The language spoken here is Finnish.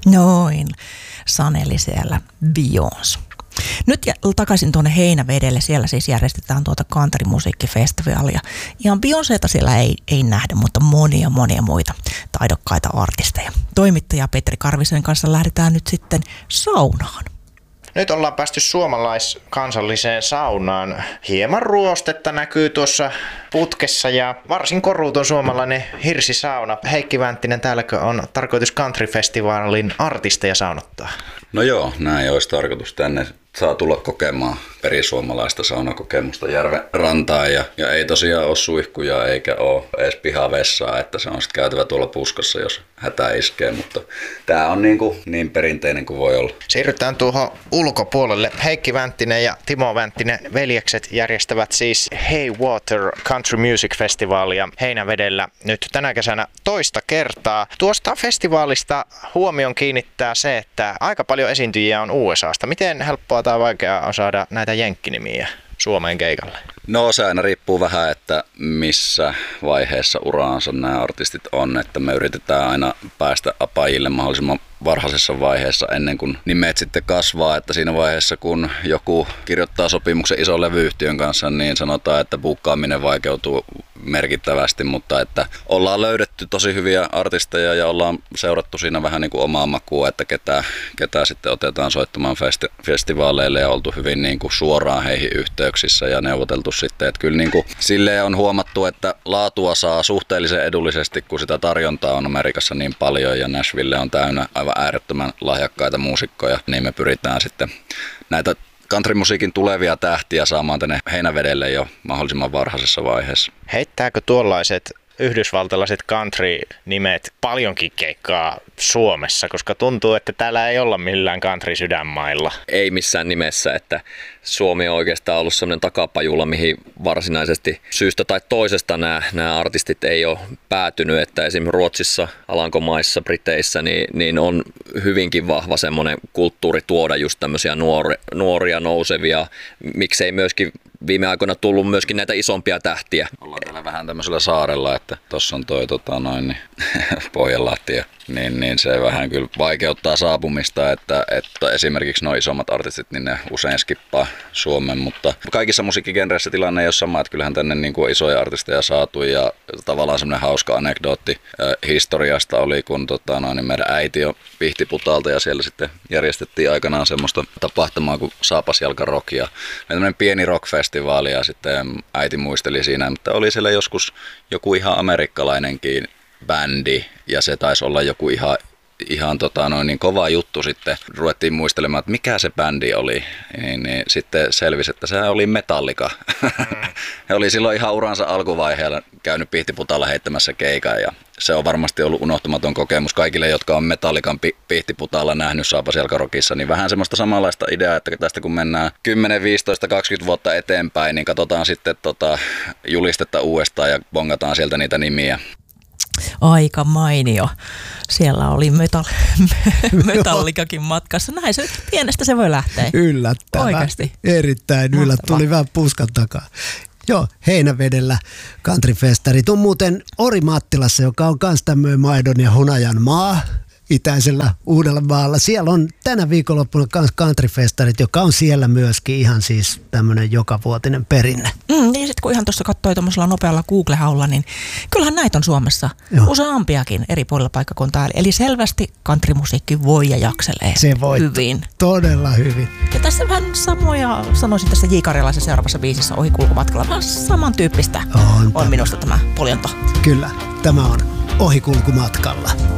Noin, saneli siellä Beyoncé. Nyt takaisin tuonne Heinävedelle, siellä siis järjestetään tuota countrymusiikkifestivaalia. Ihan Beyoncéta siellä ei nähdä, mutta monia muita taidokkaita artisteja. Toimittaja Petri Karvisen kanssa lähdetään nyt sitten saunaan. Nyt ollaan päästy suomalaiskansalliseen saunaan. Hieman ruostetta näkyy tuossa putkessa ja varsin koruuton suomalainen hirsisauna. Heikki Vänttinen, täälläkö on tarkoitus countryfestivaalin artisteja saunottaa? No joo, näin olisi tarkoitus. Tänne saa tulla kokemaan perisuomalaista saunakokemusta järven rantaan ja ei tosiaan ole suihkuja eikä ole edes pihavessaa, että se on sitten käytävä tuolla puskassa, jos hätä iskee, mutta tämä on niin perinteinen kuin voi olla. Siirrytään tuohon ulkopuolelle. Heikki Vänttinen ja Timo Vänttinen veljekset järjestävät siis Hey Water Country Music Festivalia Heinävedellä nyt tänä kesänä toista kertaa. Tuosta festivaalista huomion kiinnittää se, että aika paljon esiintyjiä on USAsta. Miten helppoa tai vaikeaa on saada näitä jenkkinimiä Suomeen keikalle? No se aina riippuu vähän, että missä vaiheessa uraansa nämä artistit on, että me yritetään aina päästä apajille mahdollisimman varhaisessa vaiheessa ennen kuin nimet sitten kasvaa, että siinä vaiheessa kun joku kirjoittaa sopimuksen ison levyyhtiön kanssa, niin sanotaan, että buukkaaminen vaikeutuu merkittävästi, mutta että ollaan löydetty tosi hyviä artisteja ja ollaan seurattu siinä vähän niin kuin omaa makua, että ketä sitten otetaan soittamaan festivaaleille ja oltu hyvin niin kuin suoraan heihin yhteyksissä ja neuvoteltu sitten, että kyllä niin kuin silleen on huomattu, että laatua saa suhteellisen edullisesti, kun sitä tarjontaa on Amerikassa niin paljon ja Nashville on täynnä aivan äärettömän lahjakkaita muusikkoja, niin me pyritään sitten näitä countrymusiikin tulevia tähtiä saamaan tänne Heinävedelle jo mahdollisimman varhaisessa vaiheessa. Heittääkö tuollaiset yhdysvaltalaiset country-nimet paljonkin keikkaa Suomessa, koska tuntuu, että täällä ei olla millään country-sydänmailla? Ei missään nimessä, että Suomi on oikeastaan ollut sellainen takapajula, mihin varsinaisesti syystä tai toisesta nämä artistit ei ole päätynyt, että esimerkiksi Ruotsissa, Alankomaissa, Briteissä niin on hyvinkin vahva semmoinen kulttuuri tuoda just tämmöisiä nuoria nousevia, miksei myöskin viime aikoina tullut myöskin näitä isompia tähtiä. Ollaan täällä vähän tämmöisellä saarella, että tuossa on toi Pohjanlahti, niin se vähän kyllä vaikeuttaa saapumista, että esimerkiksi nuo isommat artistit, niin ne usein skippaa Suomen, mutta kaikissa musiikkigenreissä tilanne ei ole sama, että kyllähän tänne niin kuin isoja artisteja saatu ja tavallaan semmoinen hauska anekdootti historiasta oli, kun niin meidän äiti on Pihtiputalta ja siellä sitten järjestettiin aikanaan semmoista tapahtumaa kuin Saapasjalka Rock ja tämmöinen pieni rockfestivaali ja sitten äiti muisteli siinä, mutta oli siellä joskus joku ihan amerikkalainenkin bändi ja se taisi olla joku ihan niin kova juttu sitten. Ruvettiin muistelemaan, että mikä se bändi oli, niin sitten selvisi, että se oli Metallica. He oli silloin ihan uransa alkuvaiheella käynyt Pihtiputalla heittämässä keikan ja se on varmasti ollut unohtumaton kokemus kaikille, jotka on Metallican Pihtiputalla nähnyt Saapasjalkarokissa, niin vähän semmoista samanlaista ideaa, että tästä kun mennään 10, 15, 20 vuotta eteenpäin, niin katsotaan sitten julistetta uudestaan ja bongataan sieltä niitä nimiä. Aika mainio. Siellä oli Metallikakin matkassa. Näin se pienestä se voi lähteä. Yllättävää. Oikeasti. Erittäin tuli vähän puskan takaa. Joo, Heinävedellä countryfestarit on muuten Orimattilassa, joka on myös tämmöinen maidon ja hunajan maa itäisellä Uudellamaalla. Siellä on tänä viikonloppuna myös countryfestarit, joka on siellä myöskin ihan siis tämmöinen jokavuotinen perinne. Niin sitten kun ihan tuossa katsoi tuommoisella nopealla Google-haulla, niin kyllähän näitä on Suomessa useampiakin eri puolilla paikkakuntaa. Eli selvästi countrymusiikki voi ja jakselee se voi hyvin. Todella hyvin. Ja tässä vähän samoja, sanoisin tässä J. Karjalaisen seuraavassa biisissä Ohikulkumatkalla, vähän samantyyppistä on minusta tämä poljonto. Kyllä, tämä on Ohikulkumatkalla.